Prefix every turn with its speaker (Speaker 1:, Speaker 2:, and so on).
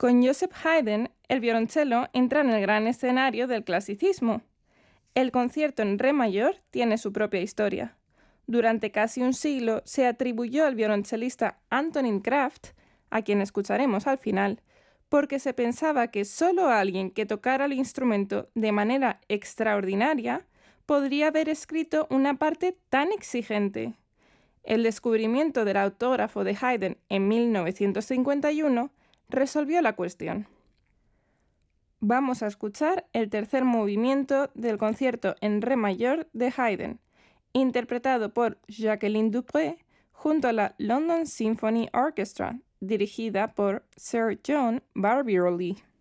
Speaker 1: Con Joseph Haydn, el violonchelo entra en el gran escenario del clasicismo. El concierto en re mayor tiene su propia historia. Durante casi un siglo se atribuyó al violonchelista Antonín Kraft, a quien escucharemos al final, porque se pensaba que solo alguien que tocara el instrumento de manera extraordinaria podría haber escrito una parte tan exigente. El descubrimiento del autógrafo de Haydn en 1951 resolvió la cuestión. Vamos a escuchar el tercer movimiento del concierto en re mayor de Haydn, interpretado por Jacqueline Dupré junto a la London Symphony Orchestra, dirigida por Sir John Barbirolli.